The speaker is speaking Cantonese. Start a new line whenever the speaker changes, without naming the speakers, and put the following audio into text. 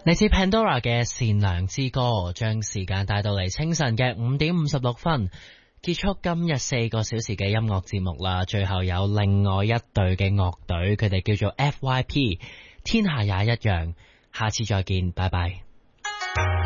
嚟自 Pandora 嘅善良之歌，將時間帶到嚟清晨嘅5:56，結束今日4個小時嘅音樂節目啦。最後有另外一隊嘅樂隊，佢哋叫做 FYP， 天下也一樣。下次再見，拜拜。